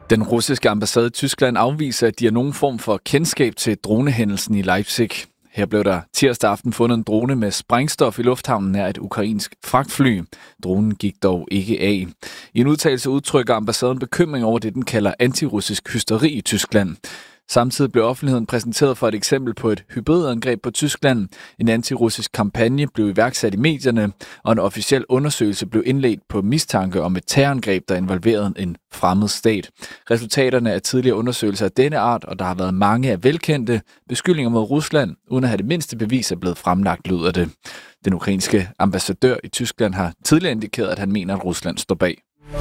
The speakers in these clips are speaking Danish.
Den russiske ambassade i Tyskland afviser, at de har nogen form for kendskab til dronehændelsen i Leipzig. Her blev der tirsdag aften fundet en drone med sprængstof i lufthavnen nær et ukrainsk fragtfly. Dronen gik dog ikke af. I en udtalelse udtrykker ambassaden bekymring over det, den kalder antirussisk hysteri i Tyskland. Samtidig blev offentligheden præsenteret for et eksempel på et hybridangreb på Tyskland. En antirussisk kampagne blev iværksat i medierne, og en officiel undersøgelse blev indledt på mistanke om et terrorangreb, der involverede en fremmed stat. Resultaterne af tidligere undersøgelser af denne art, og der har været mange af velkendte beskyldninger mod Rusland, uden at have det mindste bevis er blevet fremlagt, lyder det. Den ukrainske ambassadør i Tyskland har tidligere indikeret, at han mener, at Rusland står bag.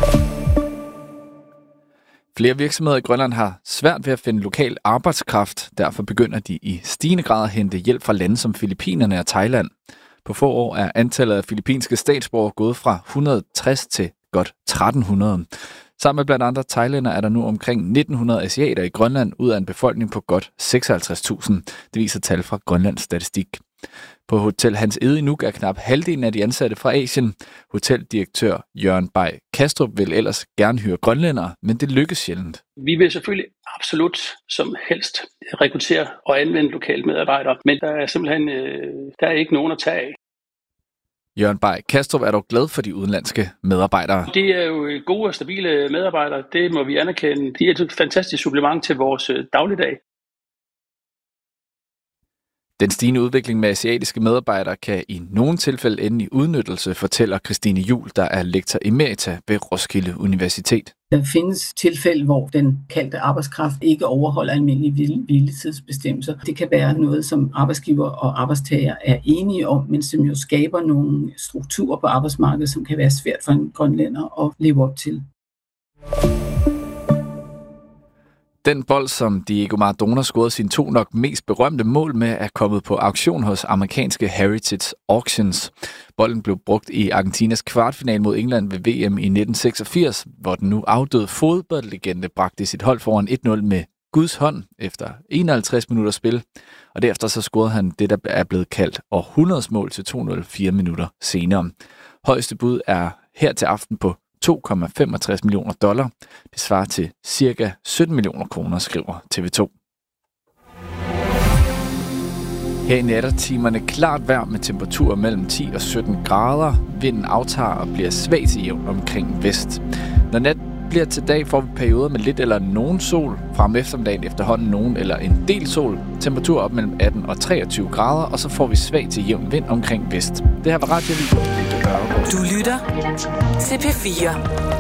Flere virksomheder i Grønland har svært ved at finde lokal arbejdskraft. Derfor begynder de i stigende grad at hente hjælp fra lande som Filippinerne og Thailand. På få år er antallet af filippinske statsborgere gået fra 160 til godt 1300. Sammen med blandt andre thailænder er der nu omkring 1900 asiater i Grønland ud af en befolkning på godt 56.000. Det viser tal fra Grønlands Statistik. På Hotel Hans Ede i Nuuk er knap halvdelen af de ansatte fra Asien. Hoteldirektør Jørgen Bay Kastrup vil ellers gerne hyre grønlændere, men det lykkes sjældent. Vi vil selvfølgelig absolut som helst rekruttere og anvende lokale medarbejdere, men der er simpelthen der er ikke nogen at tage af. Jørgen Bay Kastrup er dog glad for de udenlandske medarbejdere. Det er jo gode og stabile medarbejdere, det må vi anerkende. De er et fantastisk supplement til vores dagligdag. Den stigende udvikling med asiatiske medarbejdere kan i nogle tilfælde ende i udnyttelse, fortæller Christine Juhl, der er lektor emerita ved Roskilde Universitet. Der findes tilfælde, hvor den kaldte arbejdskraft ikke overholder almindelige hviletidsbestemmelser. Det kan være noget, som arbejdsgiver og arbejdstager er enige om, men som jo skaber nogle strukturer på arbejdsmarkedet, som kan være svært for en grønlænder at leve op til. Den bold, som Diego Maradona scorede sine 2 nok mest berømte mål med, er kommet på auktion hos amerikanske Heritage Auctions. Bolden blev brugt i Argentinas kvartfinale mod England ved VM i 1986, hvor den nu afdøde fodboldlegende bragte sit hold foran 1-0 med Guds hånd efter 51 minutter spil. Og derefter så scorede han det, der er blevet kaldt århundredes mål til 2-0 4 minutter senere. Højeste bud er her til aften på $2,65 millioner. Det svarer til ca. 17 millioner kroner, skriver TV2. Her i nattertimerne klart vejr med temperaturer mellem 10 og 17 grader. Vinden aftager og bliver svag til jævn omkring vest. Når nat bliver til dag, får vi perioder med lidt eller nogen sol. Frem eftermiddagen efterhånden nogen eller en del sol. Temperatur op mellem 18 og 23 grader, og så får vi svag til jævn vind omkring vest. Det her var Radio Viborg. Du lytter til P4.